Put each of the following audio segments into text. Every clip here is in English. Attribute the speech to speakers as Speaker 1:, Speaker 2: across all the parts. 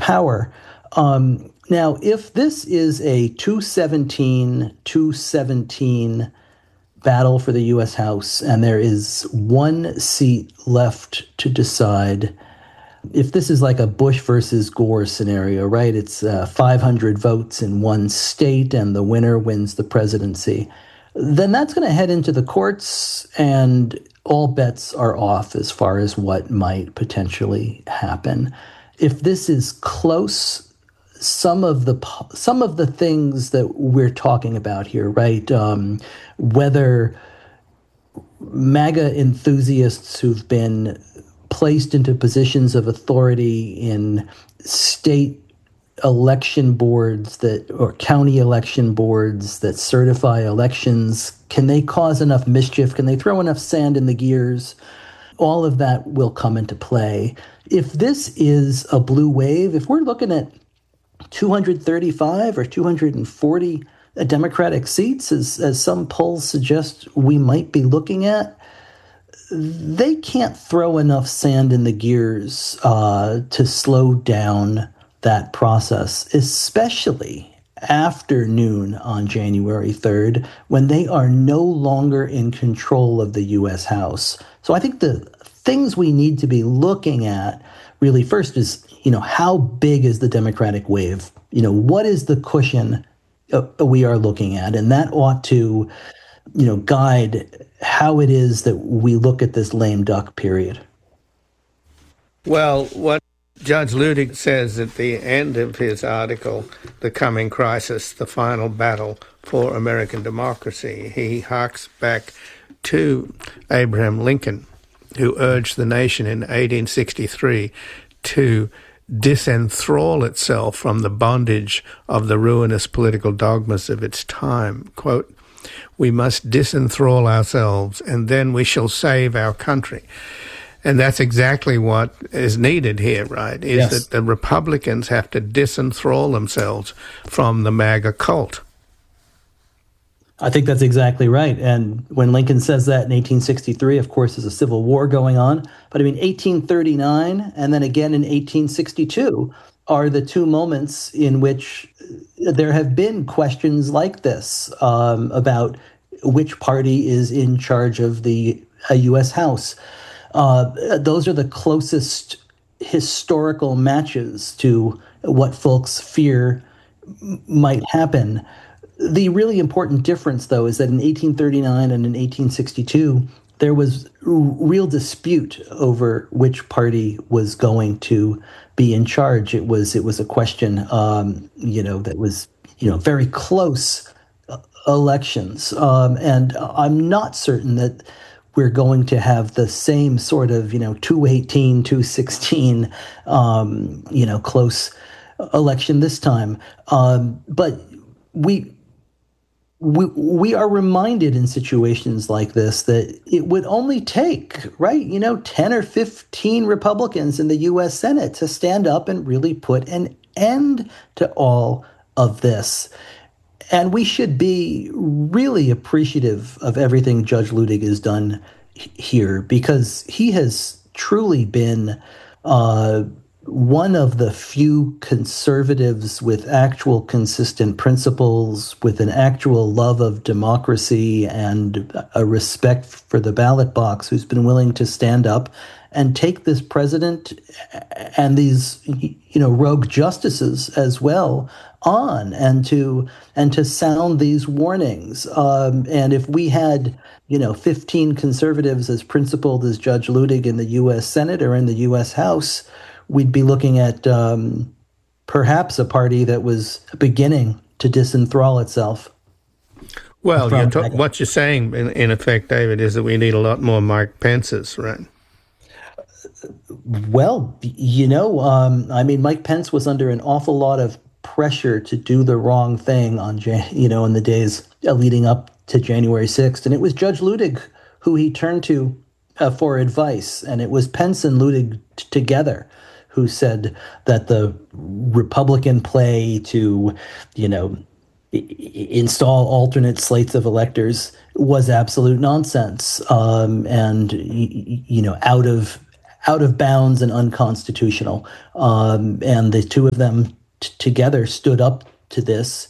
Speaker 1: power. Now, if this is a 217 battle for the U.S. House and there is one seat left to decide, if this is like a Bush versus Gore scenario, right? It's 500 votes in one state and the winner wins the presidency. Then that's going to head into the courts and all bets are off as far as what might potentially happen. If this is close, some of the things that we're talking about here, right? Whether MAGA enthusiasts who've been placed into positions of authority in state election boards or county election boards that certify elections, can they cause enough mischief? Can they throw enough sand in the gears? All of that will come into play. If this is a blue wave, if we're looking at 235 or 240 Democratic seats, as some polls suggest we might be looking at, they can't throw enough sand in the gears to slow down that process, especially after noon on January 3rd, when they are no longer in control of the U.S. House. So I think the things we need to be looking at really first is, how big is the Democratic wave? What is the cushion we are looking at? And that ought to, guide how it is that we look at this lame duck period.
Speaker 2: Well, what Judge Luttig says at the end of his article, The Coming Crisis, the Final Battle for American Democracy, he harks back to Abraham Lincoln, who urged the nation in 1863 to disenthrall itself from the bondage of the ruinous political dogmas of its time. Quote, "We must disenthrall ourselves, and then we shall save our country." And that's exactly what is needed here, right? Is that the Republicans have to disenthrall themselves from the MAGA cult.
Speaker 1: I think that's exactly right. And when Lincoln says that in 1863, of course, there's a civil war going on. But 1839 and then again in 1862 are the two moments in which there have been questions like this about which party is in charge of the U.S. House. Those are the closest historical matches to what folks fear might happen. The really important difference, though, is that in 1839 and in 1862, there was real dispute over which party was going to be in charge. It was a question, that was, very close elections. And I'm not certain that we're going to have the same sort of, 218, 216, close election this time. But we are reminded in situations like this that it would only take, right, 10 or 15 Republicans in the U.S. Senate to stand up and really put an end to all of this. And we should be really appreciative of everything Judge Luttig has done here, because he has truly been one of the few conservatives with actual consistent principles, with an actual love of democracy and a respect for the ballot box, who's been willing to stand up and take this president and these, rogue justices as well on, and to sound these warnings. And if we had, 15 conservatives as principled as Judge Luttig in the U.S. Senate or in the U.S. House, we'd be looking at perhaps a party that was beginning to disenthrall itself.
Speaker 2: Well, what you're saying, in effect, David, is that we need a lot more Mike Pences, right?
Speaker 1: Well, Mike Pence was under an awful lot of pressure to do the wrong thing in the days leading up to January 6th. And it was Judge Luttig who he turned to for advice. And it was Pence and Luttig together who said that the Republican play to, install alternate slates of electors was absolute nonsense, and out of bounds and unconstitutional. And the two of them together stood up to this.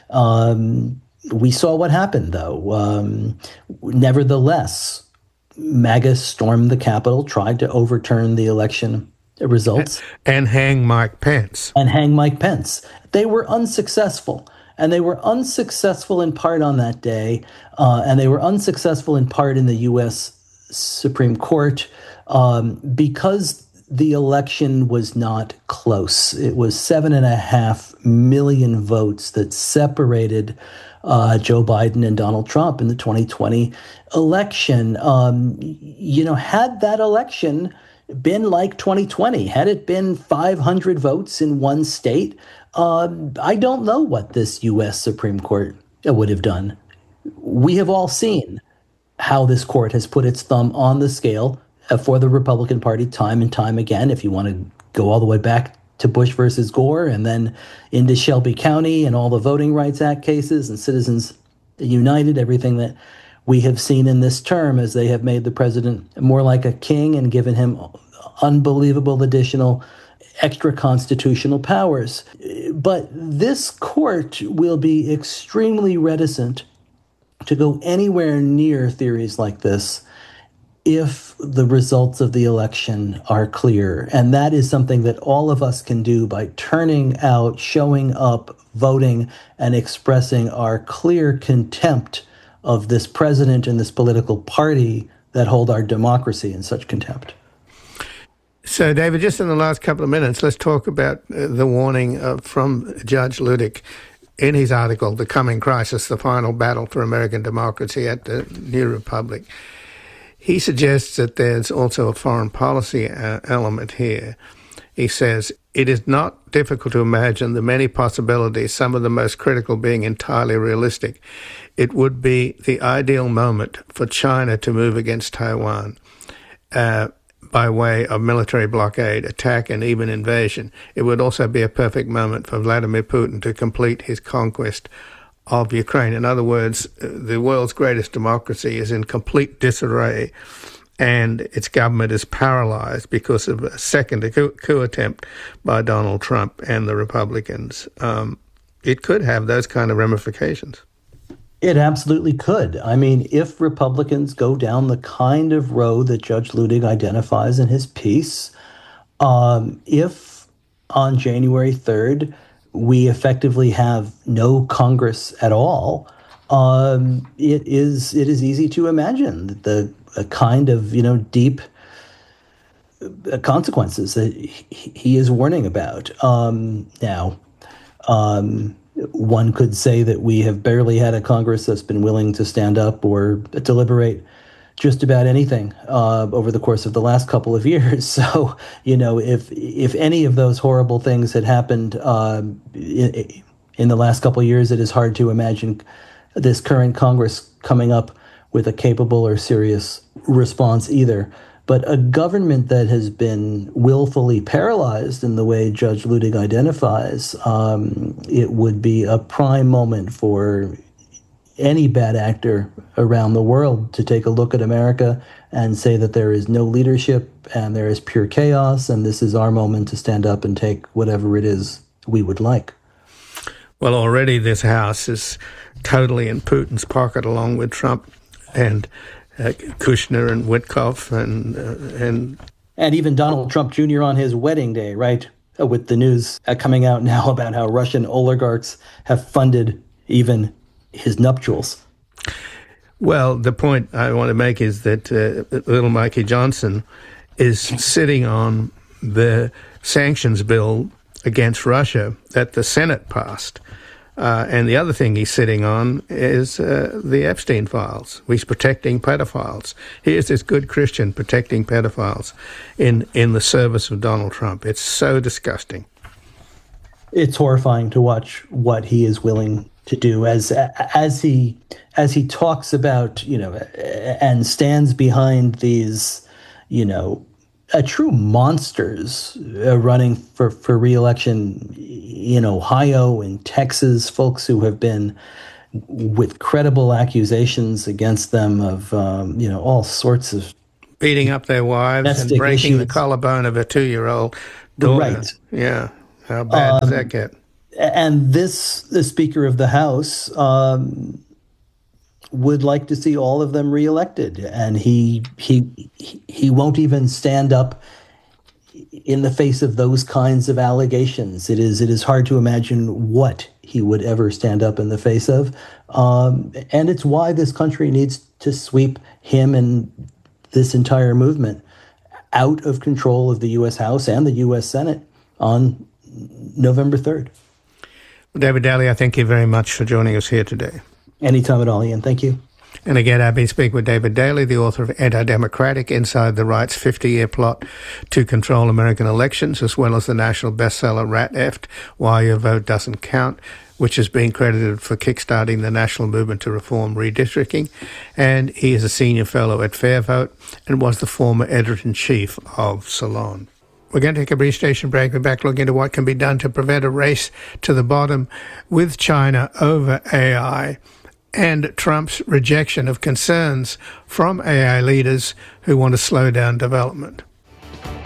Speaker 1: We saw what happened, though. Nevertheless, MAGA stormed the Capitol, tried to overturn the election results.
Speaker 2: And hang Mike Pence.
Speaker 1: They were unsuccessful. And they were unsuccessful in part on that day. And they were unsuccessful in part in the U.S. Supreme Court because the election was not close. It was 7.5 million votes that separated Joe Biden and Donald Trump in the 2020 election. Had that election been like 2020, had it been 500 votes in one state, I don't know what this U.S. Supreme Court would have done. We have all seen how this court has put its thumb on the scale for the Republican Party time and time again. If you want to go all the way back to Bush versus Gore and then into Shelby County and all the Voting Rights Act cases and Citizens United, everything that we have seen in this term as they have made the president more like a king and given him unbelievable additional extra constitutional powers. But this court will be extremely reticent to go anywhere near theories like this if the results of the election are clear. And that is something that all of us can do by turning out, showing up, voting, and expressing our clear contempt of this president and this political party that hold our democracy in such contempt.
Speaker 2: So, David, just in the last couple of minutes, let's talk about the warning from Judge Ludick in his article, The Coming Crisis, the Final Battle for American Democracy at the New Republic. He suggests that there's also a foreign policy element here. He says, it is not difficult to imagine the many possibilities, some of the most critical being entirely realistic. It would be the ideal moment for China to move against Taiwan by way of military blockade, attack, and even invasion. It would also be a perfect moment for Vladimir Putin to complete his conquest of Ukraine. In other words, the world's greatest democracy is in complete disarray, and its government is paralyzed because of a second coup attempt by Donald Trump and the Republicans. It could have those kind of ramifications.
Speaker 1: It absolutely could. I mean, if Republicans go down the kind of road that Judge Ludick identifies in his piece, if on January 3rd we effectively have no Congress at all, it is easy to imagine the kind of deep consequences that he is warning about. Now, one could say that we have barely had a Congress that's been willing to stand up or deliberate just about anything over the course of the last couple of years. So, if any of those horrible things had happened in the last couple of years, it is hard to imagine this current Congress coming up with a capable or serious response either. But a government that has been willfully paralyzed in the way Judge Ludick identifies, it would be a prime moment for any bad actor around the world to take a look at America and say that there is no leadership and there is pure chaos, and this is our moment to stand up and take whatever it is we would like.
Speaker 2: Well, already this House is totally in Putin's pocket, along with Trump and Kushner and Witkoff and
Speaker 1: even Donald Trump Jr. on his wedding day, right? With the news coming out now about how Russian oligarchs have funded even his nuptials.
Speaker 2: Well, the point I want to make is that little Mikey Johnson is sitting on the sanctions bill against Russia that the Senate passed. And the other thing he's sitting on is the Epstein files. He's protecting pedophiles. Here's this good Christian protecting pedophiles in the service of Donald Trump. It's so disgusting.
Speaker 1: It's horrifying to watch what he is willing to do as he talks about, and stands behind these, true monsters running for re-election in Ohio and Texas, folks who have been with credible accusations against them of, all sorts of
Speaker 2: beating up their wives and breaking the collarbone of a 2-year-old daughter.
Speaker 1: Right.
Speaker 2: Yeah. How bad does that get?
Speaker 1: And the Speaker of the House would like to see all of them reelected, and he won't even stand up in the face of those kinds of allegations. It is hard to imagine what he would ever stand up in the face of, and it's why this country needs to sweep him and this entire movement out of control of the U.S. House and the U.S. Senate on November 3rd.
Speaker 2: David Daley, I thank you very much for joining us here today.
Speaker 1: Anytime at all, Ian. Thank you.
Speaker 2: And again, I've been speaking with David Daley, the author of Anti-Democratic: Inside the Right's 50-Year Plot to Control American Elections, as well as the national bestseller Rat Eft: Why Your Vote Doesn't Count, which has been credited for kickstarting the national movement to reform redistricting. And he is a senior fellow at Fair Vote and was the former editor-in-chief of Salon. We're going to take a brief station break. We're back looking into what can be done to prevent a race to the bottom with China over AI and Trump's rejection of concerns from AI leaders who want to slow down development.